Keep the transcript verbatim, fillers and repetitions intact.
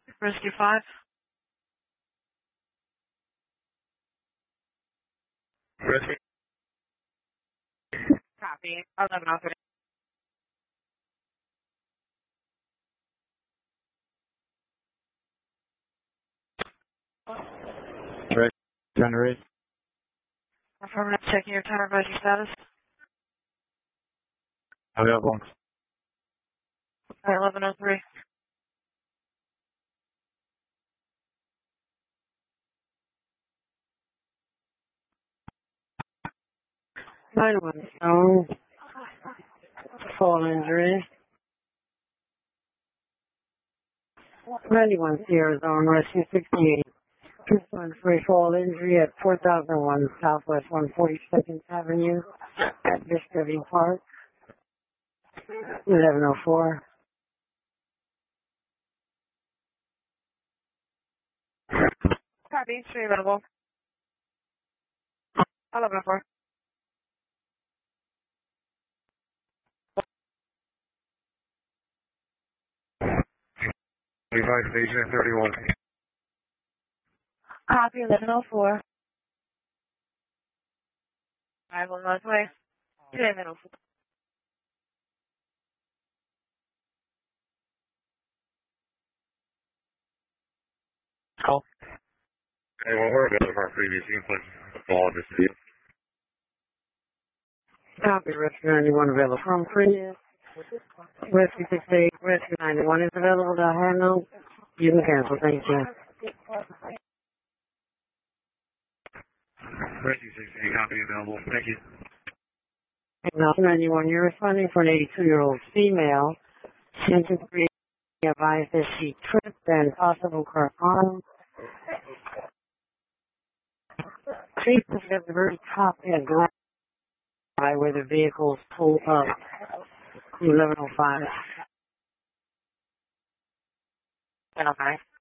Rescue five. Rescue. Copy. eleven oh three. Rescue. Generate. Affirmative, checking your tower advisory status. Available. eleven oh three. nine one stone. Fall injury. ninety-one Sierra Zone, Rescue sixty-eight. One free fall injury at four thousand one Southwest one forty-second Avenue at Bishop Park. eleven oh four. Copy, three available. eleven oh four. twenty-five Station thirty-one. Copy, eleven oh four. five on the way. eleven oh four. Call. Okay, well, we're available for our previous input. Apologies to you. Copy, Rescue ninety-one available from previous. Rescue sixty-eight, Rescue ninety-one is available to handle. You can cancel, thank you. Rescue sixty-eight, copy available. Thank you. Now, ninety-one, you're responding for an eighty-two-year-old female. Symptoms three advised that she tripped and possible car harm. Treatment at the very top and glass where the vehicle's pulled up. eleven oh five. eleven oh five.